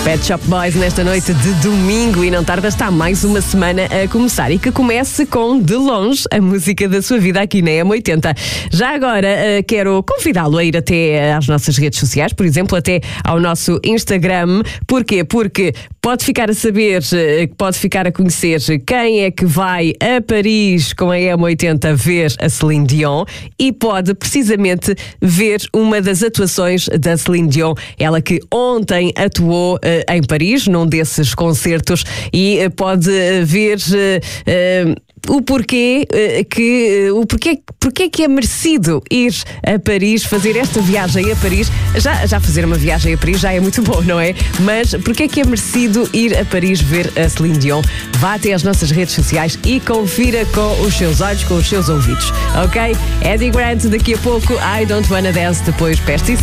Pet Shop Boys nesta noite de domingo e não tarda, está mais uma semana a começar e que comece com De Longe, a música da sua vida aqui na M80. Já agora quero convidá-lo a ir até às nossas redes sociais, por exemplo, até ao nosso Instagram. Porquê? Porque pode ficar a saber, pode ficar a conhecer quem é que vai a Paris com a M80 ver a Celine Dion e pode precisamente ver uma das atuações da Celine Dion, ela que ontem atuou em Paris, num desses concertos, e pode ver o porquê que é merecido ir a Paris, fazer esta viagem a Paris. Já fazer uma viagem a Paris já é muito bom, não é? Mas porquê que é merecido ir a Paris ver a Celine Dion? Vá até às nossas redes sociais e confira com os seus olhos, com os seus ouvidos, ok? Eddie Grant daqui a pouco, I Don't Wanna Dance, depois Peste